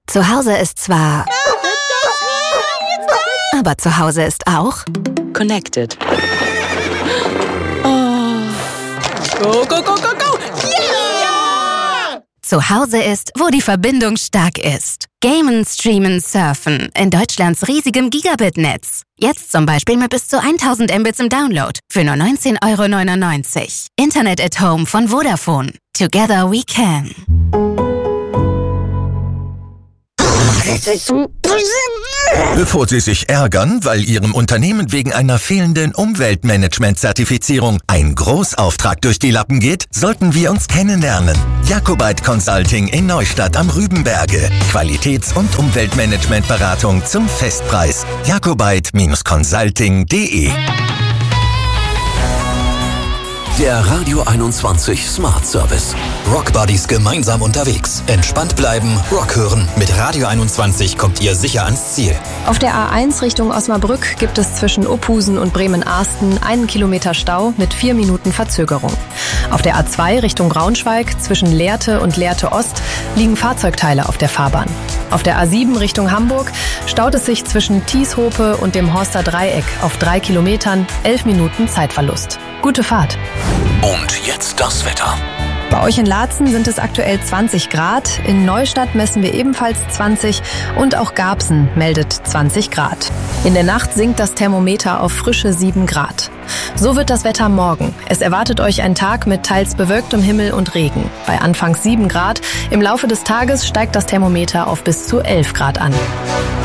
Zu Hause ist zwar... Aber zu Hause ist auch... Connected. Go, go, go, go, go! Yeah! Zu Hause ist, wo die Verbindung stark ist. Gamen, streamen, surfen in Deutschlands riesigem Gigabit-Netz. Jetzt zum Beispiel mit bis zu 1000 Mbits im Download für nur 19,99 €. Internet at Home von Vodafone. Together we can. Bevor Sie sich ärgern, weil Ihrem Unternehmen wegen einer fehlenden Umweltmanagement-Zertifizierung ein Großauftrag durch die Lappen geht, sollten wir uns kennenlernen. Jacobite Consulting in Neustadt am Rübenberge. Qualitäts- und Umweltmanagementberatung zum Festpreis. Jacobite-consulting.de. Der Radio 21 Smart Service. Rock Buddies gemeinsam unterwegs. Entspannt bleiben, Rock hören. Mit Radio 21 kommt ihr sicher ans Ziel. Auf der A1 Richtung Osnabrück gibt es zwischen Opusen und Bremen-Arsten 1 Kilometer Stau mit 4 Minuten Verzögerung. Auf der A2 Richtung Braunschweig zwischen Lehrte und Lehrte Ost liegen Fahrzeugteile auf der Fahrbahn. Auf der A7 Richtung Hamburg staut es sich zwischen Tieshope und dem Horster Dreieck auf 3 Kilometern, 11 Minuten Zeitverlust. Gute Fahrt. Und jetzt das Wetter. Bei euch in Laatzen sind es aktuell 20 Grad, in Neustadt messen wir ebenfalls 20 und auch Garbsen meldet 20 Grad. In der Nacht sinkt das Thermometer auf frische 7 Grad. So wird das Wetter morgen. Es erwartet euch ein Tag mit teils bewölktem Himmel und Regen. Bei anfangs 7 Grad, im Laufe des Tages steigt das Thermometer auf bis zu 11 Grad an.